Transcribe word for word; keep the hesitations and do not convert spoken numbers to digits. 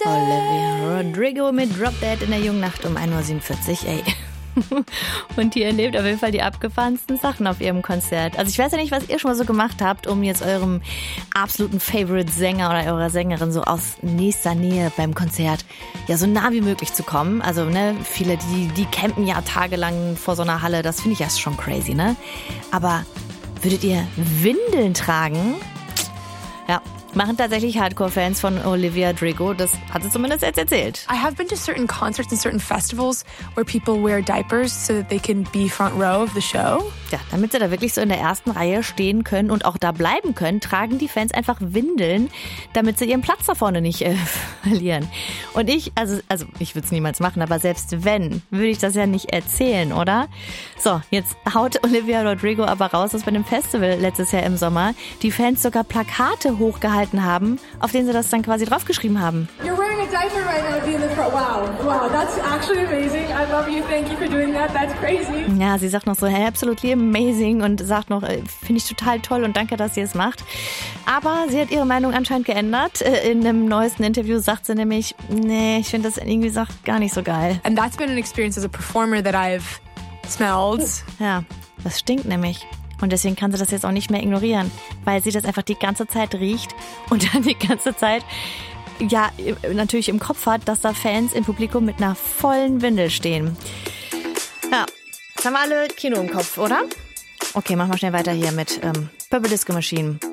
Olivia Rodrigo mit Drop Dead in der jungen Nacht um ein Uhr siebenundvierzig, ey. Und die erlebt auf jeden Fall die abgefahrensten Sachen auf ihrem Konzert. Also ich weiß ja nicht, was ihr schon mal so gemacht habt, um jetzt eurem absoluten Favorite-Sänger oder eurer Sängerin so aus nächster Nähe beim Konzert ja so nah wie möglich zu kommen. Also ne, viele, die, die campen ja tagelang vor so einer Halle. Das finde ich erst schon crazy, ne? Aber würdet ihr Windeln tragen? Ja, machen tatsächlich Hardcore-Fans von Olivia Rodrigo. Das hat sie zumindest jetzt erzählt. I have been to certain concerts and certain festivals where people wear diapers so that they can be front row of the show. Ja, damit sie da wirklich so in der ersten Reihe stehen können und auch da bleiben können, tragen die Fans einfach Windeln, damit sie ihren Platz da vorne nicht äh, verlieren. Und ich, also, also ich würde es niemals machen, aber selbst wenn, würde ich das ja nicht erzählen, oder? So, jetzt haut Olivia Rodrigo aber raus, dass bei dem Festival letztes Jahr im Sommer die Fans sogar Plakate hochgehalten haben, auf denen sie das dann quasi draufgeschrieben haben. You're wearing a diaper right now, being in the front. Wow, wow, that's actually amazing. I love you. Thank you for doing that. That's crazy. Ja, sie sagt noch so, hey, absolutely amazing und sagt noch, finde ich total toll und danke, dass sie es macht. Aber sie hat ihre Meinung anscheinend geändert. In einem neuesten Interview sagt sie nämlich, nee, ich finde das irgendwie so gar nicht so geil. And that's been an experience as a performer that I've smelled. Ja, das stinkt nämlich. Und deswegen kann sie das jetzt auch nicht mehr ignorieren, weil sie das einfach die ganze Zeit riecht und dann die ganze Zeit, ja, natürlich im Kopf hat, dass da Fans im Publikum mit einer vollen Windel stehen. Ja, jetzt haben wir alle Kino im Kopf, oder? Okay, machen wir schnell weiter hier mit ähm, Purple Disco Machine.